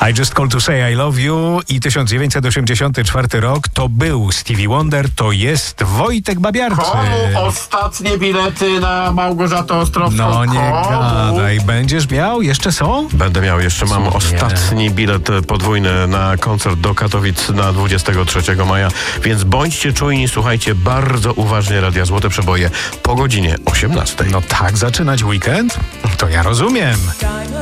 I Just Call to Say I Love You i 1984 rok to był Stevie Wonder, to jest Wojtek Babiarczy. Komu ostatnie bilety na Małgorzatę Ostrowską? No nie Komu? gadaj, będziesz miał? Jeszcze są? Będę miał, jeszcze mam Cudnie. ostatni bilet podwójny na koncert do Katowic na 23 maja, więc bądźcie czujni, słuchajcie bardzo uważnie Radia Złote Przeboje po godzinie 18. No tak zaczynać weekend? To ja rozumiem.